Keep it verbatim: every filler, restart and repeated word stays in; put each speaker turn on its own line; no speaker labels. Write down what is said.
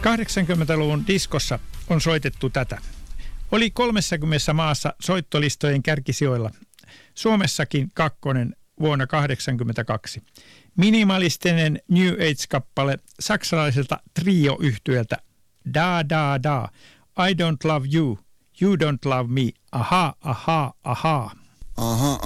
kahdeksankymmentäluvun diskossa on soitettu tätä. Oli kolmessakymmenessä maassa soittolistojen kärkisijoilla. Suomessakin kakkonen vuonna kahdeksankymmentäkaksi. Minimalistinen New Age-kappale saksalaiselta trio-yhtyöltä Da Da Da. I don't love you, you don't love me. Aha, aha, aha.
Aha.